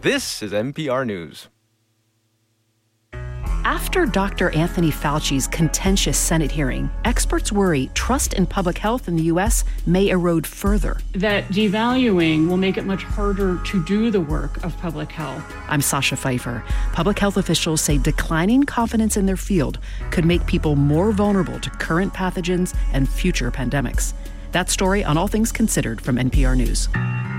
This is NPR News. After Dr. Anthony Fauci's contentious Senate hearing, experts worry trust in public health in the U.S. may erode further. That devaluing will make it much harder to do the work of public health. I'm Sasha Pfeiffer. Public health officials say declining confidence in their field could make people more vulnerable to current pathogens and future pandemics. That story on All Things Considered from NPR News.